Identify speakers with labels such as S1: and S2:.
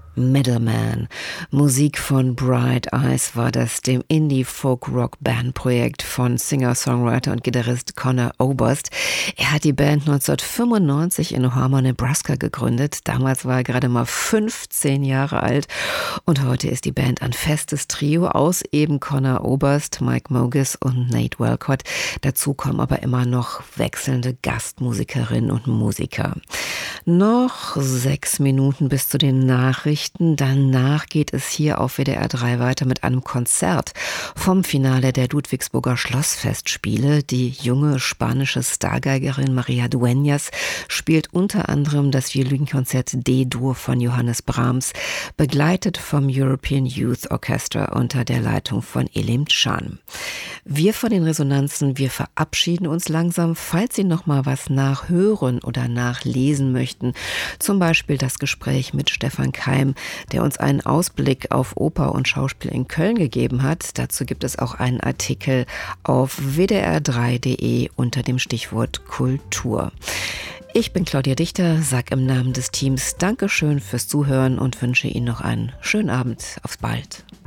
S1: Middleman. Musik von Bright Eyes war das, dem Indie-Folk-Rock-Bandprojekt von Singer-Songwriter und Gitarrist Conor Oberst. Er hat die Band 1995 in Omaha, Nebraska gegründet. Damals war er gerade mal 15 Jahre alt und heute ist die Band ein festes Trio aus eben Conor Oberst, Mike Mogis und Nate Walcott. Dazu kommen aber immer noch wechselnde Gastmusikerinnen und Musiker. Noch 6 Minuten bis zu den Nachrichten. Danach geht es hier auf WDR 3 weiter mit einem Konzert vom Finale der Ludwigsburger Schlossfestspiele. Die junge spanische Stargeigerin Maria Dueñas spielt unter anderem das Violinkonzert D-Dur von Johannes Brahms, begleitet vom European Youth Orchestra unter der Leitung von Elim Can. Wir von den Resonanzen, wir verabschieden uns langsam. Falls Sie noch mal was nachhören oder nachlesen möchten, zum Beispiel das Gespräch mit Stefan Keim, der uns einen Ausblick auf Oper und Schauspiel in Köln gegeben hat. Dazu gibt es auch einen Artikel auf wdr3.de unter dem Stichwort Kultur. Ich bin Claudia Dichter, sag im Namen des Teams Dankeschön fürs Zuhören und wünsche Ihnen noch einen schönen Abend. Auf bald.